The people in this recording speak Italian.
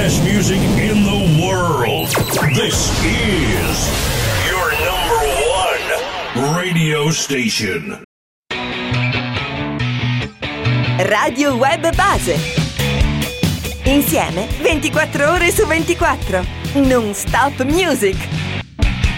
best music in the world. This is your number one radio station. Radio Web Base. Insieme 24 ore su 24. Non stop music.